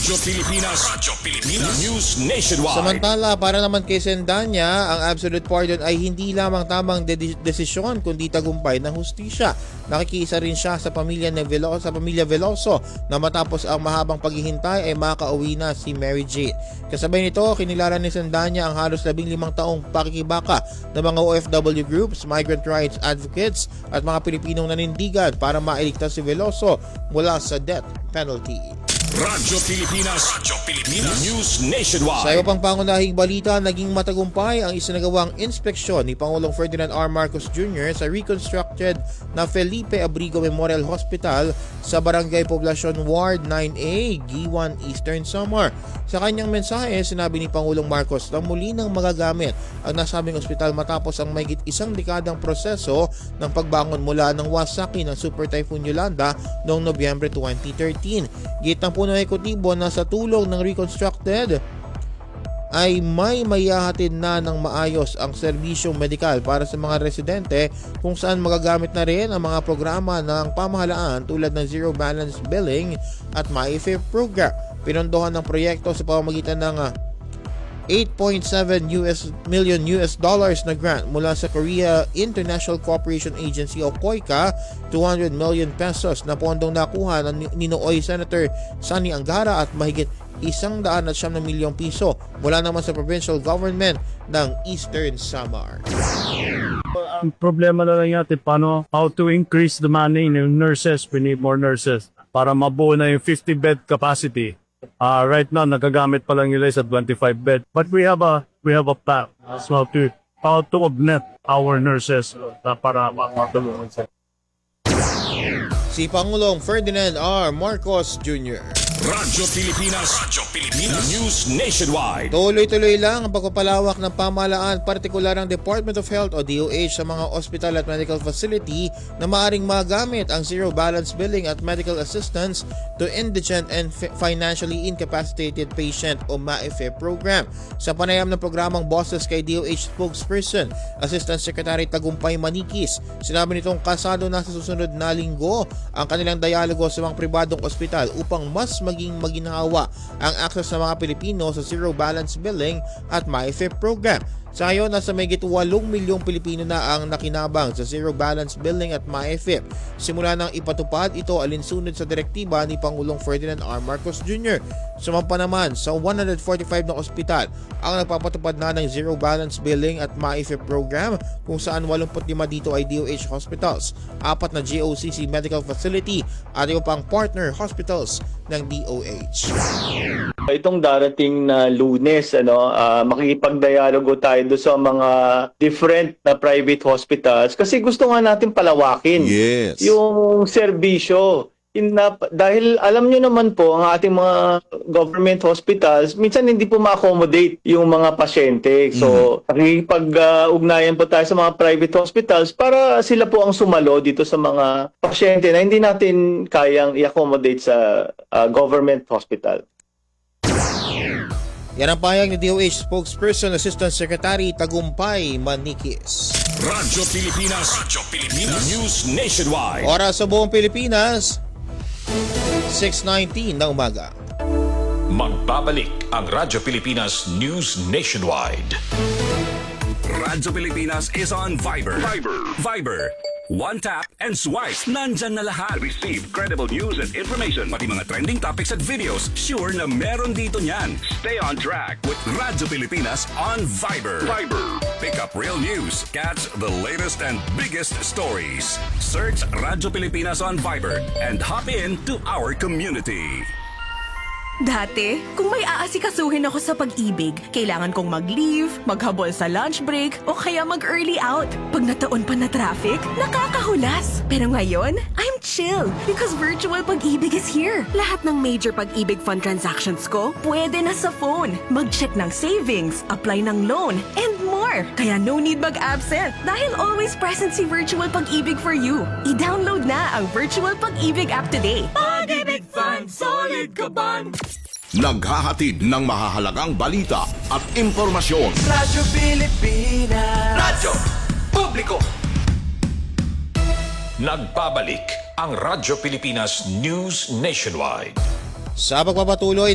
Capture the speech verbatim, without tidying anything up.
Radyo Pilipinas, Radyo Pilipinas, News Nationwide. Samantala, para naman kay Sendanya, ang absolute pardon ay hindi lamang tamang de- desisyon kundi tagumpay ng hustisya. Nakikiisa rin siya sa pamilya ni Veloso, sa pamilya Veloso na matapos ang mahabang paghihintay ay makauwi na si Mary Jane. Kasabay nito, kinilala ni Sendanya ang halos labing limang taong pakikibaka ng mga O F W groups, migrant rights advocates at mga Pilipinong nanindigan para mailigtas si Veloso mula sa death penalty. Radyo Pilipinas, Radyo Pilipinas, News Nationwide. Sa iba pang pangunahing balita, naging matagumpay ang isinagawang inspeksyon ni Pangulong Ferdinand R. Marcos Junior sa reconstructed na Felipe Abrigo Memorial Hospital sa Barangay Poblacion Ward nine A, Giwan, Eastern Samar. Sa kanyang mensahe, sinabi ni Pangulong Marcos na muli nang magagamit ang nasabing ospital matapos ang mahigit isang dekadang proseso ng pagbangon mula ng wasaki ng Super Typhoon Yolanda noong Nobyembre twenty thirteen. Gitang puno ekotibo na sa tulong ng reconstructed ay may mayahatid na ng maayos ang serbisyong medikal para sa mga residente kung saan magagamit na rin ang mga programa ng pamahalaan tulad ng Zero Balance Billing at MyFair Program. Pinondohan ng proyekto sa pamamagitan ng eight point seven million U S dollars na grant mula sa Korea International Cooperation Agency o COICA, two hundred million pesos na pondong nakuha ng Ninooy Senator Sonny Angara at mahigit isang daan at siyam na milyong piso mula naman sa provincial government ng Eastern Samar. Ang problema na lang natin, paano, how to increase the money ng nurses. We need more nurses para mabuo na yung fifty bed capacity. Uh, right now, nagagamit pa lang nila sa twenty-five bed. But we have a we have a plan as well to how to augment our nurses uh, para makatulungan sila. Si Pangulong Ferdinand R. Marcos Junior Radyo Pilipinas, Radyo Pilipinas, News Nationwide. Tuloy-tuloy lang ang pagpapalawak ng pamahalaan, partikular ang Department of Health o D O H sa mga hospital at medical facility na maaring magamit ang Zero Balance Billing at medical assistance to indigent and financially incapacitated patient o MyFair program. Sa panayam ng programang Boses kay D O H spokesperson, Assistant Secretary Tagumpay Manikis, sinabi nitong kasado na sa susunod na linggo ang kanilang dialogo sa mga pribadong ospital upang mas maging maginhawa ang access ng mga Pilipino sa Zero Balance Billing at MyFair program. Sa ngayon, nasa mahigit walong milyong Pilipino na ang nakinabang sa Zero Balance Billing at MyFair. Simula nang ipatupad ito alinsunod sa direktiba ni Pangulong Ferdinand R. Marcos Junior Sumampa naman sa one hundred forty-five na ospital ang nagpapatupad na ng Zero Balance Billing at MyFair program kung saan eighty-five dito ay D O H hospitals, apat na G O C C medical facility at iba pang partner hospitals ng D O H. Itong darating na Lunes, ano, uh, makikipagdialogo tayo do sa mga different na private hospitals kasi gusto nga natin palawakin Yes. yung serbisyo. In na, dahil alam nyo naman po, ang ating mga government hospitals, minsan hindi po ma-accommodate yung mga pasyente. So, nakikipag-ugnayan po tayo sa mga private hospitals para sila po ang sumalo dito sa mga pasyente na hindi natin kayang i-accommodate sa uh, government hospital. Yan ang pahayag ni D O H spokesperson Assistant Secretary Tagumpay Manikis. Radyo Pilipinas, Radyo Pilipinas, News Nationwide. Oras sa buong Pilipinas, six nineteen na umaga. Magbabalik ang Radyo Pilipinas News Nationwide. Radyo Pilipinas is on Viber. Viber. Viber. One tap and swipe. Nandyan na lahat. Receive credible news and information. Pati mga trending topics at videos. Sure na meron dito niyan. Stay on track with Radyo Pilipinas on Viber. Viber. Pick up real news. Catch the latest and biggest stories. Search Radyo Pilipinas on Viber and hop in to our community. Dati, kung may aasikasuhin ako sa pag-ibig, kailangan kong mag-leave, maghabol sa lunch break, o kaya mag-early out. Pag nataon pa na traffic, nakakahulas. Pero ngayon, I'm chill because virtual pag-ibig is here. Lahat ng major pag-ibig fund transactions ko, pwede na sa phone. Mag-check ng savings, apply ng loan, and more. Kaya no need mag-absent dahil always present si Virtual Pag-ibig for you. I-download na ang Virtual Pag-ibig app today. Pag-ibig Fund, solid ka ban! Naghahatid ng mahahalagang balita at impormasyon. Radyo Pilipinas. Radyo Publiko. Nagbabalik ang Radyo Pilipinas News Nationwide. Sa pagpapatuloy